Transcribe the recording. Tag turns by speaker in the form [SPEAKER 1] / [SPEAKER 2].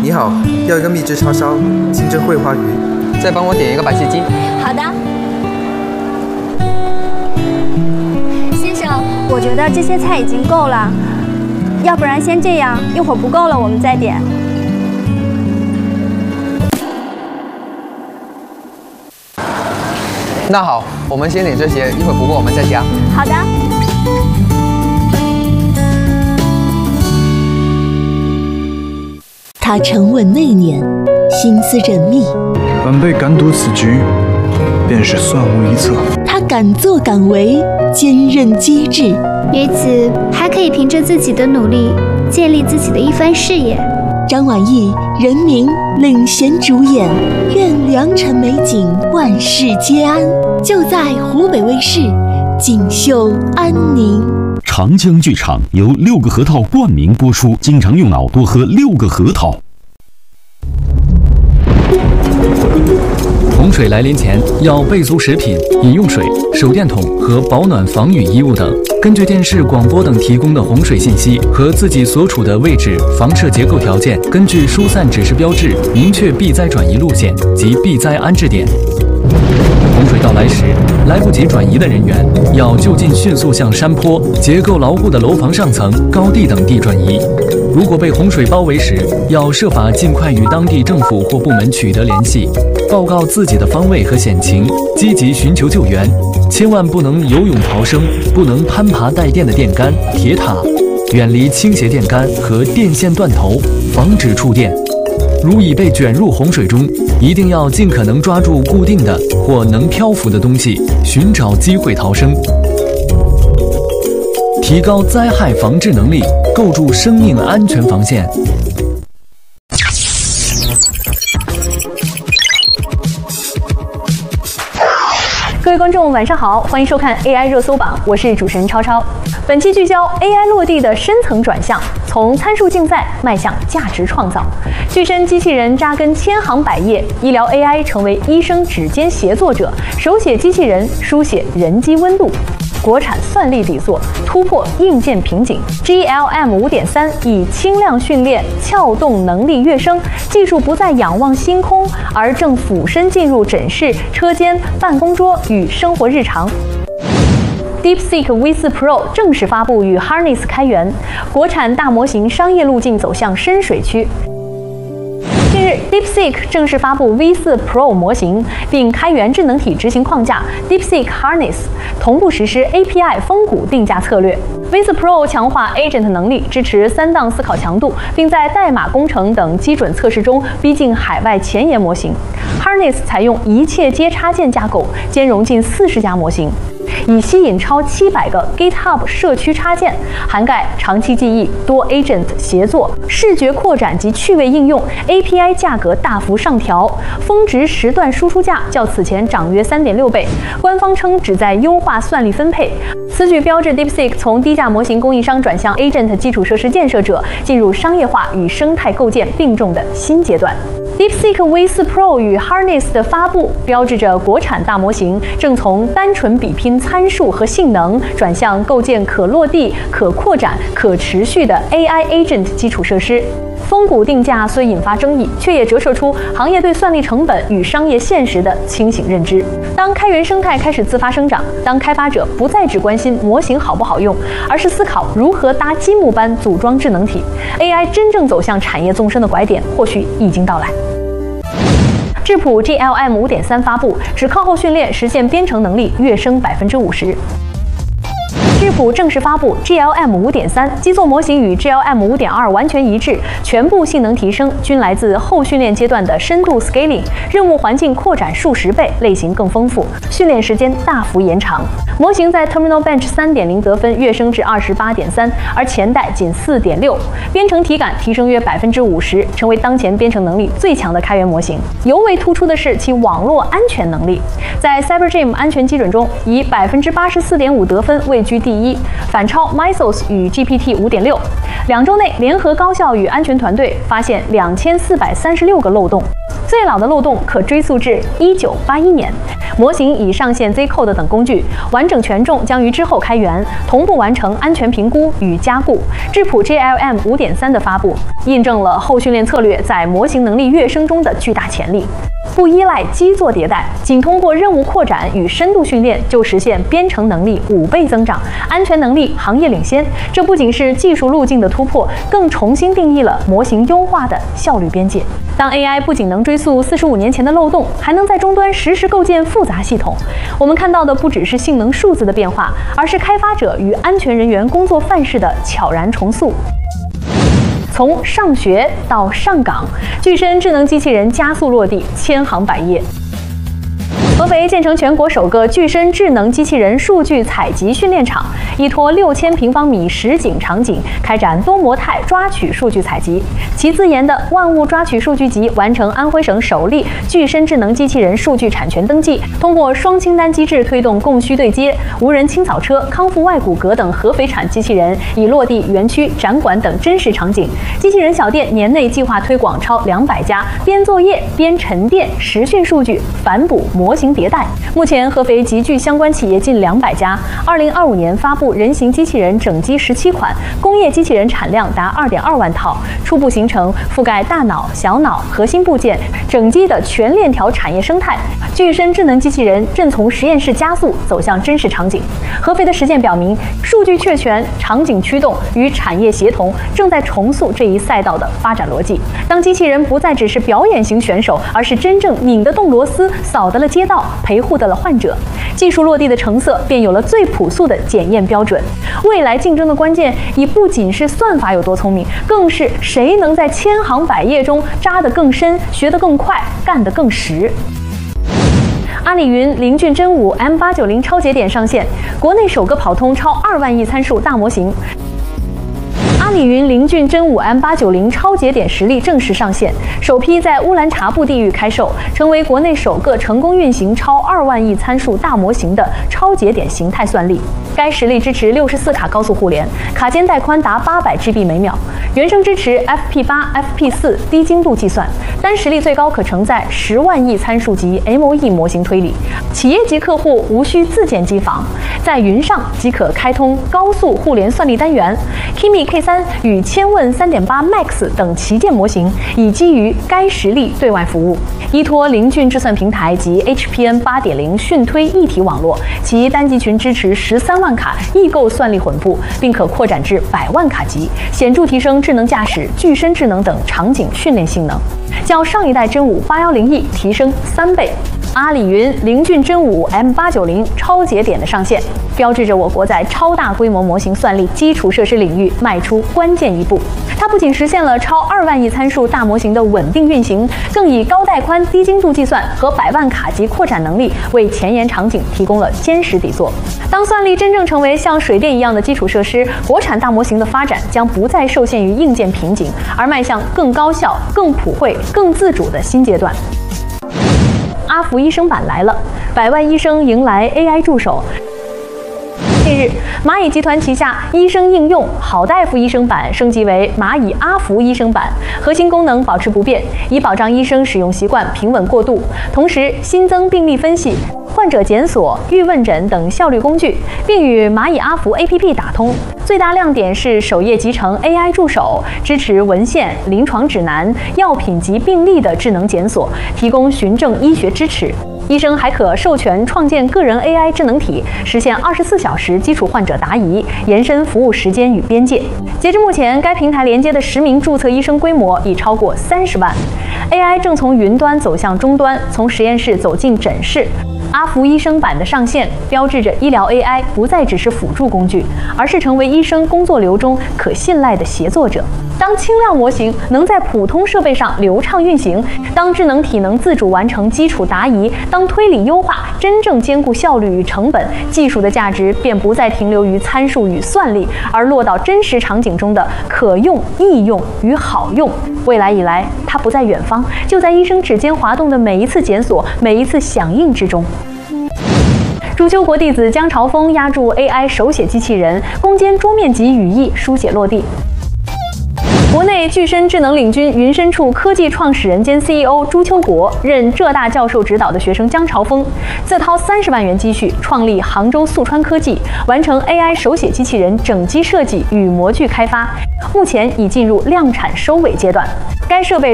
[SPEAKER 1] 你好，要一个秘制叉烧，清蒸桂花鱼，
[SPEAKER 2] 再帮我点一个白切鸡。
[SPEAKER 3] 好的。先生，我觉得这些菜已经够了，要不然先这样，一会儿不够了我们再点。
[SPEAKER 2] 那好，我们先点这些，一会儿不够我们再加。
[SPEAKER 3] 好的。
[SPEAKER 4] 他沉稳内敛，心思缜密。
[SPEAKER 5] 晚辈敢赌此局，便是算无一策。
[SPEAKER 4] 他敢作敢为，坚韧机智。
[SPEAKER 6] 于此还可以凭着自己的努力，建立自己的一番事业。
[SPEAKER 4] 张晚意，人民领衔主演，愿良辰美景万事皆安。就在湖北卫视锦绣安宁。
[SPEAKER 7] 长江剧场由6个核桃冠名播出，经常用脑多喝6个核桃。
[SPEAKER 8] 洪水来临前要备足食品、饮用水、手电筒和保暖防雨衣物等。根据电视、广播等提供的洪水信息和自己所处的位置、房舍结构条件，根据疏散指示标志，明确避灾转移路线及避灾安置点。洪水到来时，来不及转移的人员要就近迅速向山坡、结构牢固的楼房上层、高地等地转移。如果被洪水包围时，要设法尽快与当地政府或部门取得联系，报告自己的方位和险情，积极寻求救援。千万不能游泳逃生，不能攀爬带电的电杆、铁塔，远离倾斜电杆和电线断头，防止触电。如已被卷入洪水中，一定要尽可能抓住固定的或能漂浮的东西，寻找机会逃生。提高灾害防治能力，构筑生命安全防线。
[SPEAKER 9] 各位观众，晚上好，欢迎收看 AI 热搜榜，我是主持人超超。本期聚焦 AI 落地的深层转向，从参数竞赛迈向价值创造。具身机器人扎根千行百业，医疗 AI 成为医生指尖协作者，手写机器人书写人机温度。国产算力底座突破硬件瓶颈 ，GLM 5.3以轻量训练撬动能力跃升，技术不再仰望星空，而正俯身进入诊室、车间、办公桌与生活日常。DeepSeek V4 Pro 正式发布与 Harness 开源，国产大模型商业路径走向深水区。近日 ，DeepSeek 正式发布 V4 Pro 模型，并开源智能体执行框架 DeepSeek Harness， 同步实施 API 峰谷定价策略。V4 Pro 强化 Agent 能力，支持3档思考强度，并在代码工程等基准测试中逼近海外前沿模型。Harness 采用一切皆插件架构，兼容近40家模型。以吸引超700个 GitHub 社区插件，涵盖长期记忆、多 agent 协作、视觉扩展及趣味应用。API 价格大幅上调，峰值时段输出价较此前涨约3.6倍。官方称旨在优化算力分配。此举标志 DeepSeek 从低价模型供应商转向 agent 基础设施建设者，进入商业化与生态构建并重的新阶段。DeepSeek V4 Pro 与 Harness 的发布，标志着国产大模型正从单纯比拼参数和性能，转向构建可落地、可扩展、可持续的 AI Agent 基础设施。峰谷定价虽引发争议，却也折射出行业对算力成本与商业现实的清醒认知。当开源生态开始自发生长，当开发者不再只关心模型好不好用，而是思考如何搭积木般组装智能体 ，AI 真正走向产业纵深的拐点或许已经到来。智谱 GLM 5.3发布，只靠后训练实现编程能力跃升50%。智谱正式发布 GLM 5.3，基座模型与 GLM 5.2完全一致，全部性能提升均来自后训练阶段的深度 scaling， 任务环境扩展数10倍，类型更丰富，训练时间大幅延长。模型在 Terminal Bench 3.0 得分跃升至28.3，而前代仅4.6，编程体感提升约50%，成为当前编程能力最强的开源模型。尤为突出的是其网络安全能力，在 CyberGym 安全基准中，以84.5%得分位居第 1，反超 Mythos 与 GPT 5.6。2周内，联合高校与安全团队发现2436个漏洞，最老的漏洞可追溯至1981年。模型已上线 Zcode 等工具，完整权重将于之后开源，同步完成安全评估与加固。质谱 JLM 5.3的发布，印证了后训练策略在模型能力跃升中的巨大潜力。不依赖基座迭代，仅通过任务扩展与深度训练就实现编程能力5倍增长，安全能力行业领先。这不仅是技术路径的突破，更重新定义了模型优化的效率边界。当 AI 不仅能追溯45年前的漏洞，还能在终端实时构建复杂系统，我们看到的不只是性能数字的变化，而是开发者与安全人员工作范式的悄然重塑。从上学到上岗，具身智能机器人加速落地，千行百业。合肥建成全国首个具身智能机器人数据采集训练场，依托6000平方米实景场景，开展多模态抓取数据采集。其自研的万物抓取数据集完成安徽省首例具身智能机器人数据产权登记，通过双清单机制推动供需对接，无人清扫车、康复外骨骼等合肥产机器人已落地园区、展馆等真实场景。机器人小店年内计划推广超200家，边作业边沉淀实训数据，反哺模型迭代。目前合肥集聚相关企业近200家。2025年发布人形机器人整机17款，工业机器人产量达2.2万套，初步形成覆盖大脑、小脑、核心部件、整机的全链条产业生态。具身智能机器人正从实验室加速走向真实场景。合肥的实践表明，数据确权、场景驱动与产业协同正在重塑这一赛道的发展逻辑。当机器人不再只是表演型选手，而是真正拧得动螺丝、扫得了街道、陪护得了患者，技术落地的成色便有了最朴素的检验标准。未来竞争的关键已不仅是算法有多聪明，更是谁能在千行百业中扎得更深、学得更快、干得更实。阿里云凌骏真5 M890 超节点上线，国内首个跑通超2万亿参数大模型。阿里云凌骏真5 M890 超节点实力正式上线，首批在乌兰察布地域开售，成为国内首个成功运行超2万亿参数大模型的超节点形态算力。该实力支持64卡高速互联，卡间带宽达800GB 每秒，原生支持 FP8、FP4 低精度计算，单实力最高可承载10万亿参数级 MOE 模型推理。企业级客户无需自建机房，在云上即可开通高速互联算力单元。Kimi K3与千问3.8 Max 等旗舰模型已基于该实力对外服务，依托凌骏智算平台及 HPN 8.0讯推一体网络，其单集群支持13万卡异构算力混布，并可扩展至100万卡级，显著提升智能驾驶、具身智能等场景训练性能，较上一代真5 810E 提升3倍。阿里云凌骏真5 M890 超节点的上线，标志着我国在超大规模模型算力基础设施领域迈出关键一步。它不仅实现了超2万亿参数大模型的稳定运行，更以高带宽、低精度计算和100万卡级扩展能力，为前沿场景提供了坚实底座。当算力真正成为像水电一样的基础设施，国产大模型的发展将不再受限于硬件瓶颈，而迈向更高效、更普惠、更自主的新阶段。阿福医生版来了，100万医生迎来 AI 助手。近日，蚂蚁集团旗下医生应用好大夫医生版升级为蚂蚁阿福医生版，核心功能保持不变，以保障医生使用习惯平稳过渡。同时新增病例分析、患者检索、预问诊等效率工具，并与蚂蚁阿福 APP 打通。最大亮点是首页集成 AI 助手，支持文献、临床指南、药品及病例的智能检索，提供循证医学支持。医生还可授权创建个人 AI 智能体，实现24小时基础患者答疑，延伸服务时间与边界。截至目前，该平台连接的实名注册医生规模已超过30万。AI 正从云端走向终端，从实验室走进诊室。阿福医生版的上线，标志着医疗 AI 不再只是辅助工具，而是成为医生工作流中可信赖的协作者。当轻量模型能在普通设备上流畅运行，当智能体能自主完成基础答疑，当推理优化真正兼顾效率与成本，技术的价值便不再停留于参数与算力，而落到真实场景中的可用、易用与好用。未来以来，它不在远方，就在医生指尖滑动的每一次检索、每一次响应之中。 朱秋国弟子姜朝峰压铸 AI 手写机器人，攻坚桌面级语义书写落地。国内具身智能领军云深处科技创始人兼 CEO 朱秋国，任浙大教授指导的学生姜朝峰，自掏30万元积蓄创立杭州速川科技，完成 AI 手写机器人整机设计与模具开发，目前已进入量产收尾阶段。该设备